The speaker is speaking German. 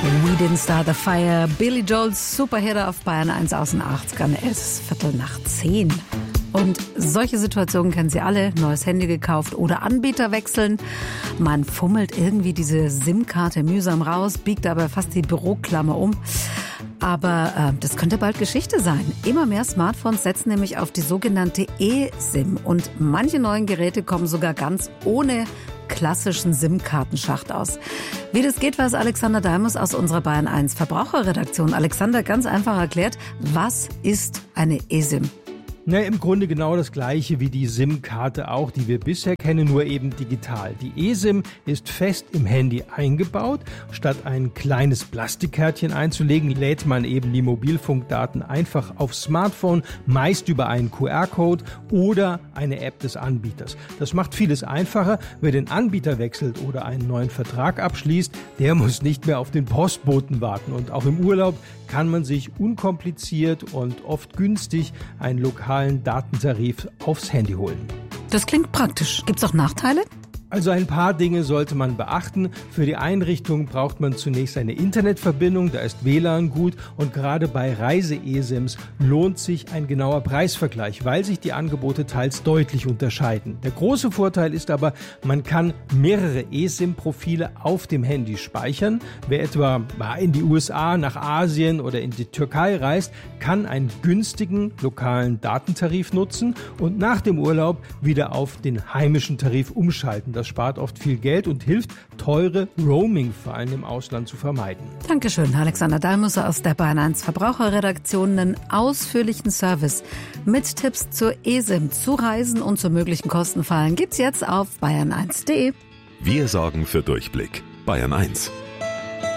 We Didn't Start the Fire, Billy Joels Superhit auf Bayern 1 aus den 80ern. Es ist 9:15. Und solche Situationen kennen Sie alle. Neues Handy gekauft oder Anbieter wechseln. Man fummelt irgendwie diese SIM-Karte mühsam raus, biegt aber fast die Büroklammer um. Aber das könnte bald Geschichte sein. Immer mehr Smartphones setzen nämlich auf die sogenannte eSIM. Und manche neuen Geräte kommen sogar ganz ohne klassischen SIM-Kartenschacht aus. Wie das geht, weiß Alexander Dalmus aus unserer Bayern 1 Verbraucherredaktion. Alexander, ganz einfach erklärt, was ist eine eSIM? Na, im Grunde genau das Gleiche wie die SIM-Karte auch, die wir bisher kennen, nur eben digital. Die eSIM ist fest im Handy eingebaut. Statt ein kleines Plastikkärtchen einzulegen, lädt man eben die Mobilfunkdaten einfach aufs Smartphone, meist über einen QR-Code oder eine App des Anbieters. Das macht vieles einfacher. Wer den Anbieter wechselt oder einen neuen Vertrag abschließt, der muss nicht mehr auf den Postboten warten. Und auch im Urlaub kann man sich unkompliziert und oft günstig einen lokalen Datentarif aufs Handy holen. Das klingt praktisch. Gibt's auch Nachteile? Also ein paar Dinge sollte man beachten. Für die Einrichtung braucht man zunächst eine Internetverbindung, da ist WLAN gut und gerade bei Reise-eSIMs lohnt sich ein genauer Preisvergleich, weil sich die Angebote teils deutlich unterscheiden. Der große Vorteil ist aber, man kann mehrere eSIM-Profile auf dem Handy speichern. Wer etwa in die USA, nach Asien oder in die Türkei reist, kann einen günstigen lokalen Datentarif nutzen und nach dem Urlaub wieder auf den heimischen Tarif umschalten. Das spart oft viel Geld und hilft, teure Roaming-Fallen im Ausland zu vermeiden. Dankeschön, Alexander Dalmus aus der Bayern 1 Verbraucherredaktion. Einen ausführlichen Service mit Tipps zur eSIM, zu Reisen und zu möglichen Kostenfallen gibt's jetzt auf bayern1.de. Wir sorgen für Durchblick. Bayern 1.